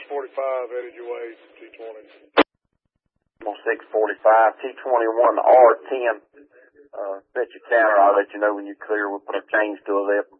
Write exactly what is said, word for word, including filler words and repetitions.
forty-five headed your way, T twenty. On six forty-five, T twenty-one R ten. Uh, set your counter. I'll let you know when you're clear. We'll put a change to a lip.